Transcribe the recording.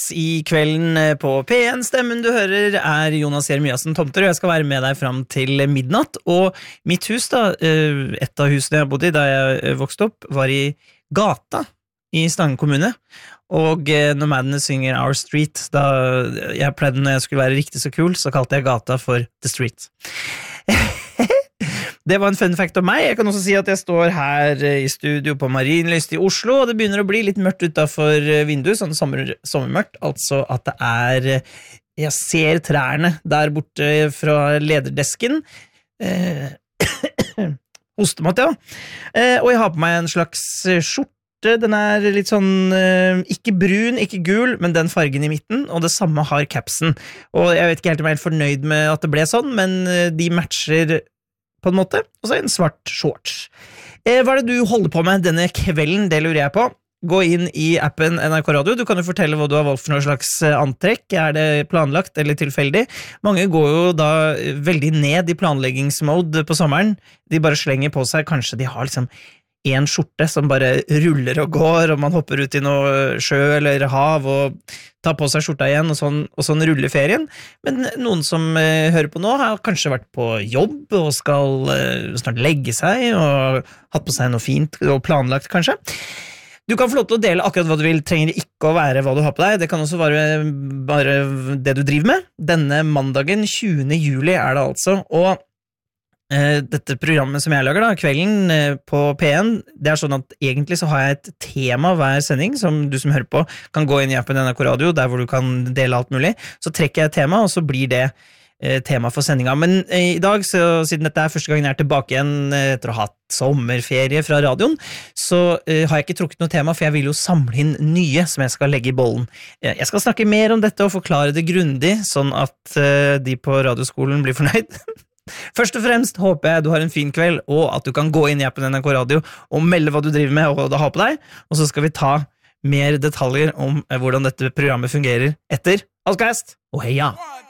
i kvelden på P1. Stemmen du hører Jonas Jeremiassen Tomter, og jeg skal være med deg frem til midnatt. Og mitt hus da, et av husene jeg bodde i da jeg vokste opp, var i Gata i Stange kommune. Og når Madness synger Our Street, da jeg pleide når jeg skulle være riktig så kul, så kalte jeg Gata for The Street. Det var en fun fact om meg. Jeg kan også si at jeg står her i studio på Marienlyst i Oslo, og det begynner å bli litt mørkt utenfor vinduet, sånn sommermørkt, altså at det jeg ser trærne der borte fra lederdesken. Hostemåtte, ja. Og jeg har på meg en slags skjorte. Den litt sånn, ikke brun, ikke gul, men den fargen i midten, og det samme har capsen. Og jeg vet ikke helt om jeg er fornøyd med at det ble sånn, men de matcher på en måte, og så en svart shorts. Hva det du holder på med denne kvelden? Det lurer jeg på. Gå inn i appen NRK Radio. Du kan jo fortelle hva du har valgt for noe slags antrekk. Det planlagt eller tilfeldig? Mange går jo da veldig ned i planleggingsmode på sommeren. De bare slenger på seg, kanskje de har liksom en skjorte som bare ruller og går, og man hopper ut i noe sjø eller hav og tar på seg skjorta igjen, og sånn ruller ferien. Men noen som hører på nå har kanskje vært på jobb og skal snart legge seg og hatt på seg noe fint og planlagt kanskje. Du kan få lov til å dele akkurat hva du vil, trenger ikke å være hva du har på deg. Det kan også være bare det du driver med. Denne mandagen 20. juli det altså, og dette programmet som jeg lager da, kvelden på P1, det sånn at egentlig så har jeg et tema hver sending, som du som hører på kan gå inn i appen NRK Radio, der hvor du kan dele alt mulig. Så trekker jeg et tema, og så blir det tema for sendinga. Men i dag, siden dette første gangen jeg tilbake igjen etter å ha hatt sommerferie fra radioen, så har jeg ikke trukket noe tema, for jeg vil jo samle inn nye som jeg skal legge i bollen. Jeg skal snakke mer om dette og forklare det grundig, sånn at de på radioskolen blir fornøyd. Først og fremst håper jeg du har en fin kveld, og at du kan gå inn i appen NRK Radio og melde hva du driver med og hva du har på deg, og så skal vi ta mer detaljer om hvordan dette programmet fungerer etter Allcast og heia!